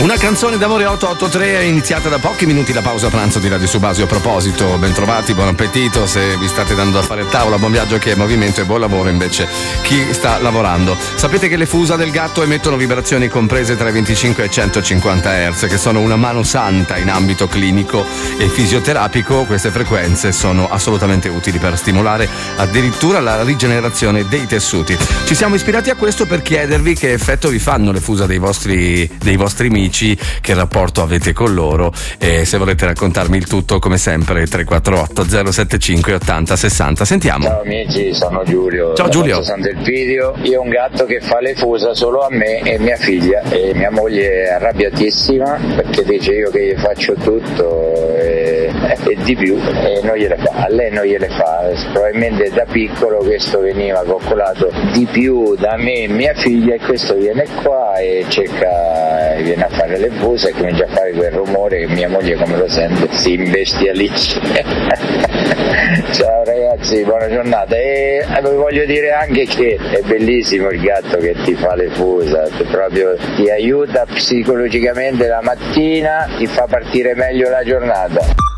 Una canzone d'amore 883 è iniziata da pochi minuti la pausa pranzo di Radio Subasio. A proposito, ben trovati, buon appetito se vi state dando a fare il tavola, buon viaggio chi è in movimento e buon lavoro invece chi sta lavorando. Sapete che le fusa del gatto emettono vibrazioni comprese tra i 25 e i 150 Hz, che sono una mano santa in ambito clinico e fisioterapico. Queste frequenze sono assolutamente utili per stimolare addirittura la rigenerazione dei tessuti. Ci siamo ispirati a questo per chiedervi che effetto vi fanno le fusa dei vostri amici, che rapporto avete con loro, e se volete raccontarmi il tutto come sempre 348 075 80 60. Sentiamo. Ciao amici, sono Giulio. Ciao Giulio. Sant'Elpidio. Io ho un gatto che fa le fusa solo a me e mia figlia, e mia moglie è arrabbiatissima perché dice io che gli faccio tutto e di più, e non gliele fa. A lei non gliele fa, probabilmente da piccolo questo veniva coccolato di più da me e mia figlia, e questo viene qua e viene a fare le fusa e comincia a fare quel rumore che mia moglie, come lo sente, si imbestialisce. Ciao ragazzi, buona giornata. E vi voglio dire anche che è bellissimo il gatto che ti fa le fusa, proprio ti aiuta psicologicamente la mattina, ti fa partire meglio la giornata.